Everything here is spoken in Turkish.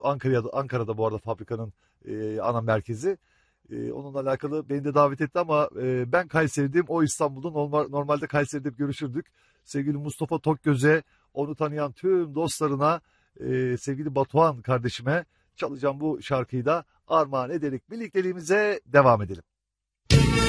Ankara'da bu arada fabrikanın ana merkezi. Onunla alakalı beni de davet etti ama ben Kayseri'deyim, o İstanbul'da. Normalde Kayseri'de görüşürdük. Sevgili Mustafa Tokgöz'e, onu tanıyan tüm dostlarına, sevgili Batuhan kardeşime çalacağım bu şarkıyı da armağan ederek birlikteliğimize devam edelim.